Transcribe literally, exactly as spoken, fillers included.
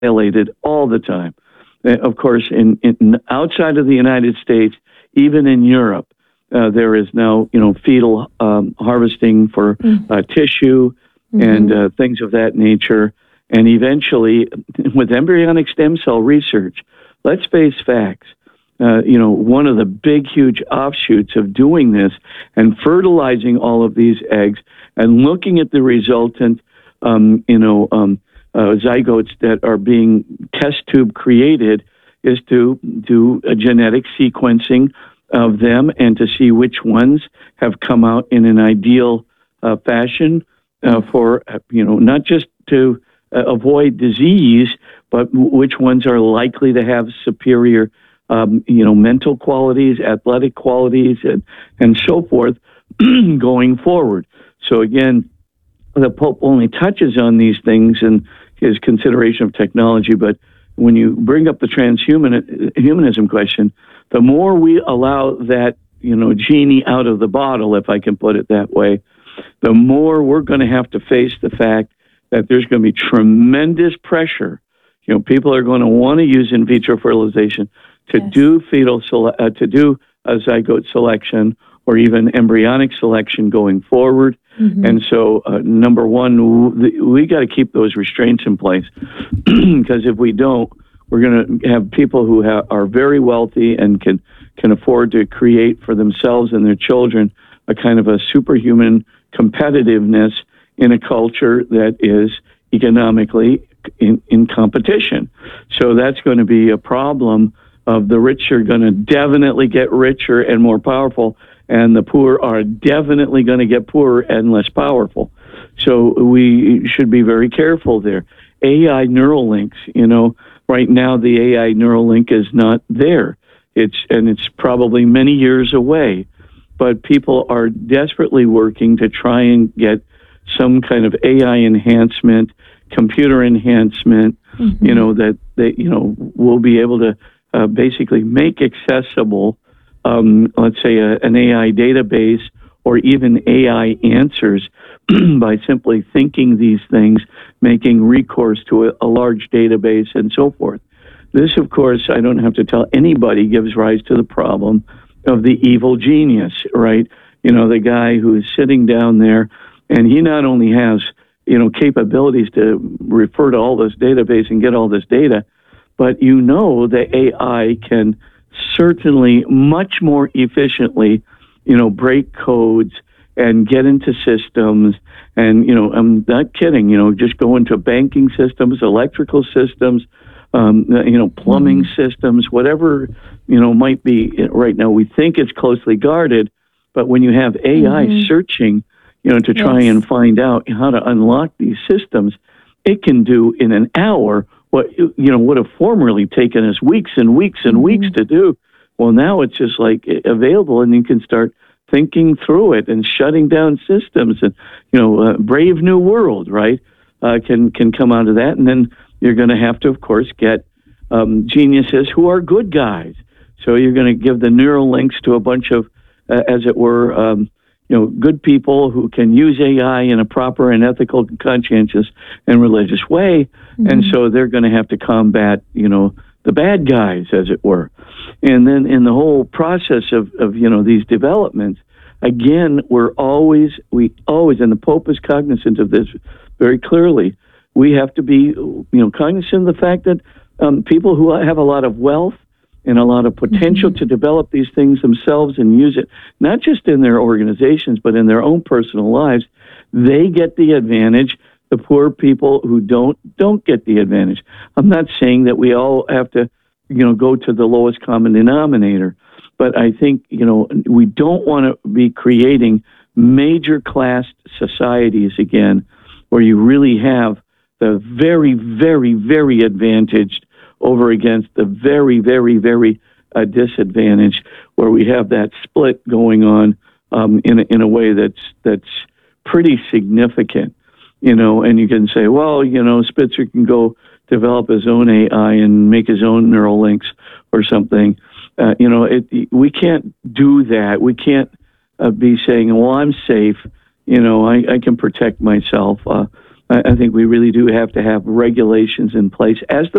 violated all the time. Uh, of course, in, in outside of the United States, even in Europe, uh, there is now, you know, fetal um, harvesting for Mm-hmm. uh, tissue and uh, things of that nature. And eventually, with embryonic stem cell research, let's face facts. Uh, you know, one of the big, huge offshoots of doing this and fertilizing all of these eggs and looking at the resultant, um, you know, um, uh, zygotes that are being test tube created is to do a genetic sequencing of them and to see which ones have come out in an ideal uh, fashion uh, for, uh, you know, not just to uh, avoid disease, but w- which ones are likely to have superior Um, you know, mental qualities, athletic qualities, and, and so forth going forward. So again, the Pope only touches on these things in his consideration of technology, but when you bring up the transhumanism question, the more we allow that, you know, genie out of the bottle, if I can put it that way, the more we're going to have to face the fact that there's going to be tremendous pressure. You know, people are going to want to use in vitro fertilization to Yes. do fetal sele- uh, to do a zygote selection or even embryonic selection going forward. Mm-hmm. And so, uh, number one, w- we got to keep those restraints in place because if we don't, we're going to have people who ha- are very wealthy and can can afford to create for themselves and their children a kind of a superhuman competitiveness in a culture that is economically in, in competition. So that's going to be a problem. Of the rich are going to definitely get richer and more powerful, and the poor are definitely going to get poorer and less powerful. So we should be very careful there. A I neural links, you know, right now the A I neural link is not there. It's and it's probably many years away, but people are desperately working to try and get some kind of A I enhancement, computer enhancement, mm-hmm. you know, that they, you know, will be able to Uh, basically make accessible, um, let's say, a, an A I database or even A I answers by simply thinking these things, making recourse to a, a large database and so forth. This, of course, I don't have to tell anybody, gives rise to the problem of the evil genius, right? You know, the guy who is sitting down there and he not only has, you know, capabilities to refer to all this database and get all this data, but you know the A I can certainly much more efficiently, you know, break codes and get into systems. And, you know, I'm not kidding, you know, just go into banking systems, electrical systems, um, you know, plumbing mm-hmm. systems, whatever, you know, might be right now. We think it's closely guarded, but when you have A I mm-hmm. searching, you know, to try yes. and find out how to unlock these systems, it can do in an hour what, you know, would have formerly taken us weeks and weeks and mm-hmm. weeks to do. Well, now it's just like available and you can start thinking through it and shutting down systems and, you know, uh, brave new world, right, uh, can, can come out of that. And then you're going to have to, of course, get um, geniuses who are good guys. So you're going to give the neural links to a bunch of, uh, as it were, um, you know, good people who can use A I in a proper and ethical, conscientious, and religious way. Mm-hmm. And so they're going to have to combat, you know, the bad guys, as it were. And then in the whole process of, of you know, these developments, again, we're always, we always, and the Pope is cognizant of this very clearly, we have to be, you know, cognizant of the fact that um, people who have a lot of wealth and a lot of potential mm-hmm. to develop these things themselves and use it, not just in their organizations, but in their own personal lives, they get the advantage. The poor people who don't, don't get the advantage. I'm not saying that we all have to, you know, go to the lowest common denominator, but I think, you know, we don't want to be creating major class societies again, where you really have the very, very, very advantaged over against the very, very, very uh, disadvantaged, where we have that split going on um, in a, in a way that's that's pretty significant, you know. And you can say, well, you know, Spitzer can go develop his own A I and make his own neural links or something. Uh, you know, it, we can't do that. We can't uh, be saying, well, I'm safe. You know, I, I can protect myself. Uh, I, I think we really do have to have regulations in place as the